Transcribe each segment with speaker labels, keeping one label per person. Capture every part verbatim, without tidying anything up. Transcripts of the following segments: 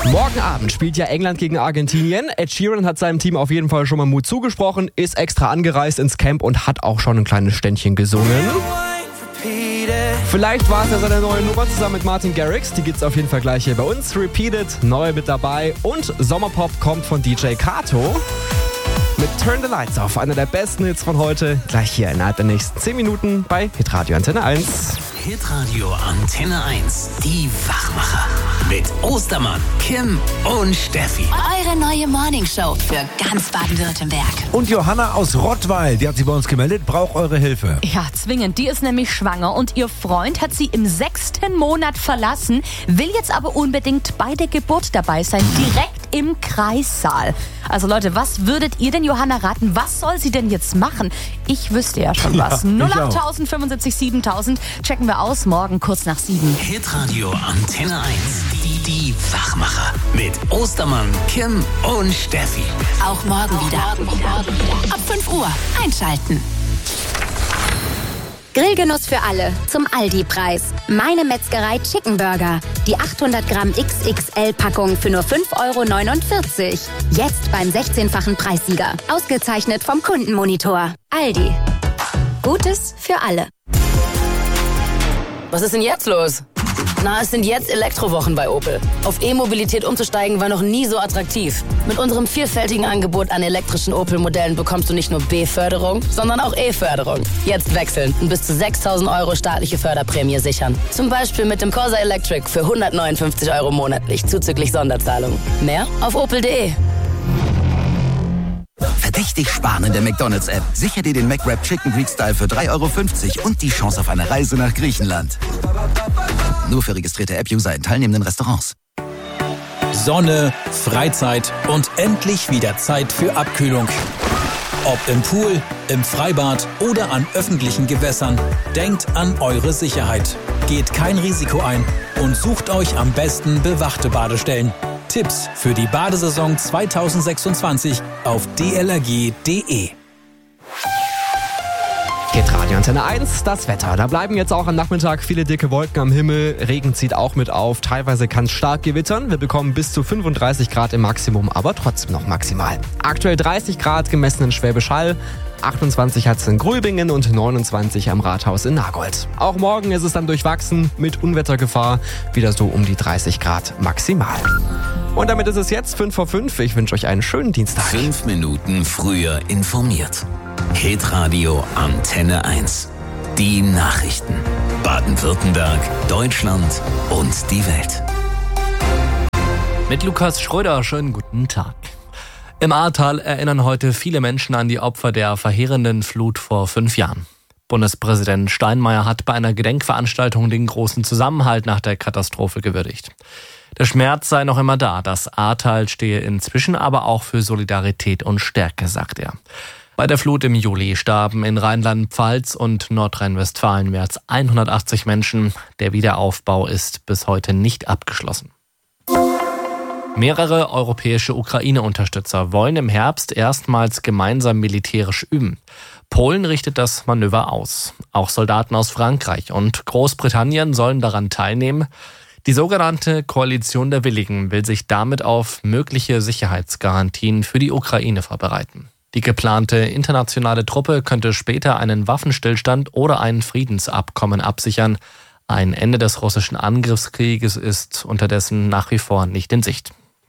Speaker 1: Morgen Abend spielt ja England gegen Argentinien. Ed Sheeran hat seinem Team auf jeden Fall schon mal Mut zugesprochen, ist extra angereist ins Camp und hat auch schon ein kleines Ständchen gesungen. Vielleicht war es ja seine neue Nummer zusammen mit Martin Garrix. Die gibt's auf jeden Fall gleich hier bei uns. Repeated, neu mit dabei. Und Sommerpop kommt von D J Kato mit Turn the Lights Off. Einer der besten Hits von heute. Gleich hier innerhalb der nächsten zehn Minuten bei Hitradio Antenne eins.
Speaker 2: Hitradio Antenne eins. Die Wachmacher. Mit Ostermann, Kim und Steffi.
Speaker 3: Eure neue Morningshow für ganz Baden-Württemberg.
Speaker 4: Und Johanna aus Rottweil, die hat sich bei uns gemeldet, braucht eure Hilfe.
Speaker 5: Ja, zwingend. Die ist nämlich schwanger und ihr Freund hat sie im sechsten Monat verlassen, will jetzt aber unbedingt bei der Geburt dabei sein, direkt im Kreissaal. Also Leute, was würdet ihr denn Johanna raten? Was soll sie denn jetzt machen? Ich wüsste ja schon was.
Speaker 4: Ja,
Speaker 5: null acht fünfundsiebzig siebentausend checken wir aus, morgen kurz nach sieben.
Speaker 2: Hitradio Antenne eins. Die, die Wachmacher. Mit Ostermann, Kim und Steffi.
Speaker 3: Auch morgen wieder. Ab fünf Uhr einschalten.
Speaker 6: Grillgenuss für alle zum Aldi-Preis. Meine Metzgerei Chicken Burger. Die achthundert Gramm X X L-Packung für nur fünf Euro neunundvierzig. Jetzt beim sechzehnfachen Preissieger. Ausgezeichnet vom Kundenmonitor. Aldi. Gutes für alle.
Speaker 7: Was ist denn jetzt los? Na, es sind jetzt Elektrowochen bei Opel. Auf E-Mobilität umzusteigen war noch nie so attraktiv. Mit unserem vielfältigen Angebot an elektrischen Opel-Modellen bekommst du nicht nur B-Förderung, sondern auch E-Förderung. Jetzt wechseln und bis zu sechstausend Euro staatliche Förderprämie sichern. Zum Beispiel mit dem Corsa Electric für hundertneunundfünfzig Euro monatlich, zuzüglich Sonderzahlung. Mehr auf opel punkt de.
Speaker 2: Verdächtig sparen in der McDonald's-App. Sicher dir den McWrap Chicken Greek Style für drei Euro fünfzig und die Chance auf eine Reise nach Griechenland. Nur für registrierte App-User in teilnehmenden Restaurants.
Speaker 8: Sonne, Freizeit und endlich wieder Zeit für Abkühlung. Ob im Pool, im Freibad oder an öffentlichen Gewässern, denkt an eure Sicherheit. Geht kein Risiko ein und sucht euch am besten bewachte Badestellen. Tipps für die Badesaison zweitausendsechsundzwanzig auf d l r g punkt d e.
Speaker 1: Hitradio Antenne eins, das Wetter. Da bleiben jetzt auch am Nachmittag viele dicke Wolken am Himmel. Regen zieht auch mit auf. Teilweise kann es stark gewittern. Wir bekommen bis zu fünfunddreißig Grad im Maximum, aber trotzdem noch maximal. Aktuell dreißig Grad gemessen in Schwäbisch Hall. achtundzwanzig hat es in Gröbingen und neunundzwanzig am Rathaus in Nagold. Auch morgen ist es dann durchwachsen mit Unwettergefahr. Wieder so um die dreißig Grad maximal. Und damit ist es jetzt fünf vor fünf. Ich wünsche euch einen schönen Dienstag.
Speaker 2: Fünf Minuten früher informiert. Hitradio Antenne eins. Die Nachrichten. Baden-Württemberg, Deutschland und die Welt.
Speaker 9: Mit Lukas Schröder, schönen guten Tag. Im Ahrtal erinnern heute viele Menschen an die Opfer der verheerenden Flut vor fünf Jahren. Bundespräsident Steinmeier hat bei einer Gedenkveranstaltung den großen Zusammenhalt nach der Katastrophe gewürdigt. Der Schmerz sei noch immer da, das Ahrtal stehe inzwischen aber auch für Solidarität und Stärke, sagt er. Bei der Flut im Juli starben in Rheinland-Pfalz und Nordrhein-Westfalen mehr als hundertachtzig Menschen. Der Wiederaufbau ist bis heute nicht abgeschlossen. Mehrere europäische Ukraine-Unterstützer wollen im Herbst erstmals gemeinsam militärisch üben. Polen richtet das Manöver aus. Auch Soldaten aus Frankreich und Großbritannien sollen daran teilnehmen. Die sogenannte Koalition der Willigen will sich damit auf mögliche Sicherheitsgarantien für die Ukraine vorbereiten. Die geplante internationale Truppe könnte später einen Waffenstillstand oder ein Friedensabkommen absichern. Ein Ende des russischen Angriffskrieges ist unterdessen nach wie vor nicht in Sicht.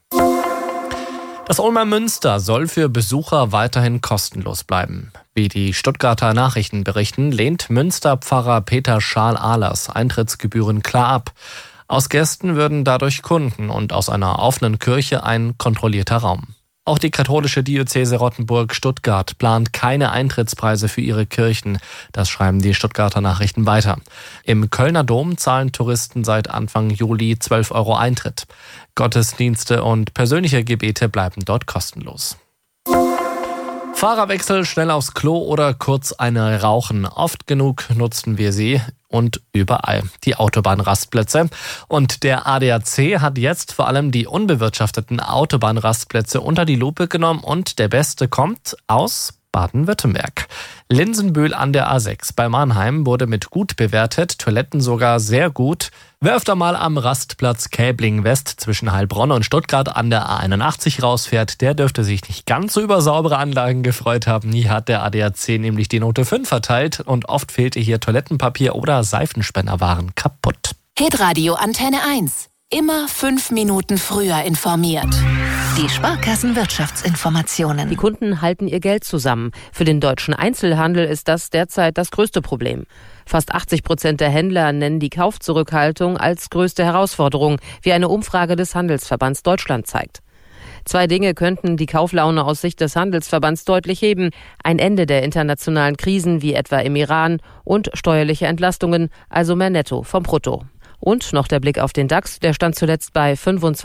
Speaker 9: Das Ulmer Münster soll für Besucher weiterhin kostenlos bleiben. Wie die Stuttgarter Nachrichten berichten, lehnt Münsterpfarrer Peter Schaal-Ahlers Eintrittsgebühren klar ab. Aus Gästen würden dadurch Kunden und aus einer offenen Kirche ein kontrollierter Raum. Auch die katholische Diözese Rottenburg-Stuttgart plant keine Eintrittspreise für ihre Kirchen. Das schreiben die Stuttgarter Nachrichten weiter. Im Kölner Dom zahlen Touristen seit Anfang Juli zwölf Euro Eintritt. Gottesdienste und persönliche Gebete bleiben dort kostenlos. Fahrerwechsel, schnell aufs Klo oder kurz eine rauchen. Oft genug nutzen wir sie und überall. Die Autobahnrastplätze. Und der A D A C hat jetzt vor allem die unbewirtschafteten Autobahnrastplätze unter die Lupe genommen und der Beste kommt aus Baden-Württemberg. Linsenbühl an der A sechs bei Mannheim wurde mit gut bewertet, Toiletten sogar sehr gut. Wer öfter mal am Rastplatz Käbling West zwischen Heilbronn und Stuttgart an der A einundachtzig rausfährt, der dürfte sich nicht ganz so über saubere Anlagen gefreut haben. Hier hat der A D A C nämlich die Note fünf verteilt und oft fehlte hier Toilettenpapier oder Seifenspender waren kaputt.
Speaker 3: Hitradio Antenne eins. Immer fünf Minuten früher informiert. Die Sparkassenwirtschaftsinformationen.
Speaker 10: Die Kunden halten ihr Geld zusammen. Für den deutschen Einzelhandel ist das derzeit das größte Problem. Fast achtzig Prozent der Händler nennen die Kaufzurückhaltung als größte Herausforderung, wie eine Umfrage des Handelsverbands Deutschland zeigt. Zwei Dinge könnten die Kauflaune aus Sicht des Handelsverbands deutlich heben. Ein Ende der internationalen Krisen wie etwa im Iran und steuerliche Entlastungen, also mehr Netto vom Brutto. Und noch der Blick auf den DAX, der stand zuletzt bei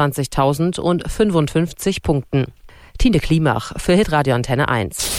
Speaker 10: fünfundzwanzigtausendfünfundfünfzig Punkten. Tine Klimach für Hitradio Antenne eins.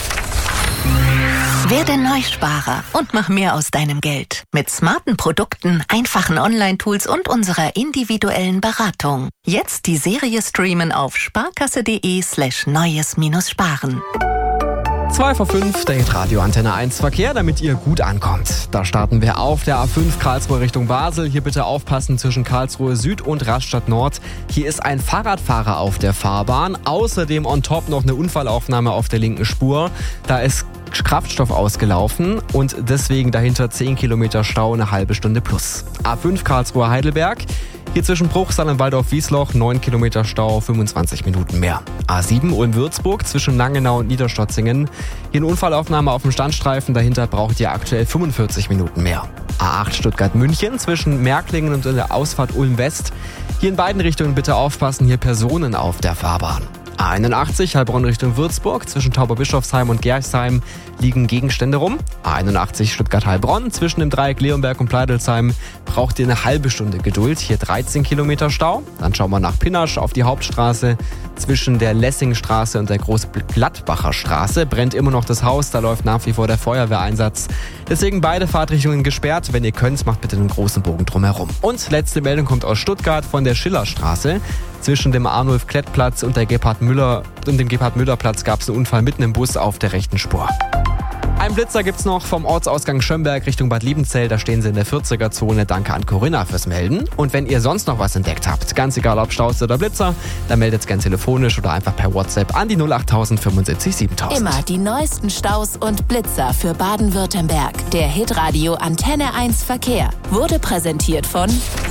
Speaker 3: Werde Neusparer und mach mehr aus deinem Geld. Mit smarten Produkten, einfachen Online-Tools und unserer individuellen Beratung. Jetzt die Serie streamen auf sparkasse.de slash neues minus sparen.
Speaker 1: zwei vor fünf, der Hitradio Antenne eins Verkehr, damit ihr gut ankommt. Da starten wir auf der A fünf Karlsruhe Richtung Basel. Hier bitte aufpassen zwischen Karlsruhe Süd und Rastatt Nord. Hier ist ein Fahrradfahrer auf der Fahrbahn. Außerdem on top noch eine Unfallaufnahme auf der linken Spur. Da ist Kraftstoff ausgelaufen und deswegen dahinter zehn Kilometer Stau, eine halbe Stunde plus. A fünf Karlsruhe Heidelberg. Hier zwischen Bruchsal und Waldorf-Wiesloch neun Kilometer Stau, fünfundzwanzig Minuten mehr. A sieben Ulm-Würzburg zwischen Langenau und Niederstotzingen. Hier eine Unfallaufnahme auf dem Standstreifen, dahinter braucht ihr aktuell fünfundvierzig Minuten mehr. A acht Stuttgart-München zwischen Märklingen und der Ausfahrt Ulm-West. Hier in beiden Richtungen bitte aufpassen, hier Personen auf der Fahrbahn. A einundachtzig Heilbronn Richtung Würzburg zwischen Tauberbischofsheim und Gerchsheim liegen Gegenstände rum. A einundachtzig Stuttgart-Heilbronn zwischen dem Dreieck Leonberg und Pleidelsheim braucht ihr eine halbe Stunde Geduld. Hier dreizehn Kilometer Stau. Dann schauen wir nach Pinnasch auf die Hauptstraße. Zwischen der Lessingstraße und der Großgladbacher Straße brennt immer noch das Haus. Da läuft nach wie vor der Feuerwehreinsatz. Deswegen beide Fahrtrichtungen gesperrt. Wenn ihr könnt, macht bitte einen großen Bogen drumherum. Und letzte Meldung kommt aus Stuttgart von der Schillerstraße. Zwischen dem Arnulf-Klett-Platz und der Gebhard-Müller und dem Gebhard-Müller-Platz gab es einen Unfall mitten im Bus auf der rechten Spur. Ein Blitzer gibt's noch vom Ortsausgang Schömberg Richtung Bad Liebenzell. Da stehen sie in der vierziger-Zone. Danke an Corinna fürs Melden. Und wenn ihr sonst noch was entdeckt habt, ganz egal ob Staus oder Blitzer, dann meldet's gern telefonisch oder einfach per WhatsApp an die null achttausend fünfundsiebzig siebentausend.
Speaker 3: Immer die neuesten Staus und Blitzer für Baden-Württemberg. Der Hitradio Antenne eins Verkehr wurde präsentiert von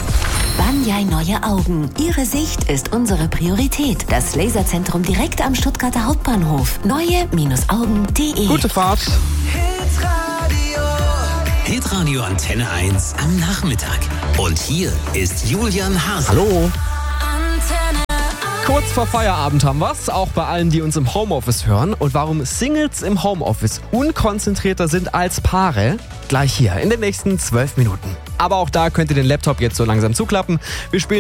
Speaker 3: Banyai Neue Augen. Ihre Sicht ist unsere Priorität. Das Laserzentrum direkt am Stuttgarter Hauptbahnhof. neue Augen punkt de.
Speaker 1: Gute Fahrt.
Speaker 11: Hitradio Antenne eins am Nachmittag. Und hier ist Julian Hase.
Speaker 1: Hallo. Kurz vor Feierabend haben wir's, auch bei allen, die uns im Homeoffice hören. Und warum Singles im Homeoffice unkonzentrierter sind als Paare, gleich hier in den nächsten zwölf Minuten. Aber auch da könnt ihr den Laptop jetzt so langsam zuklappen. Wir spielen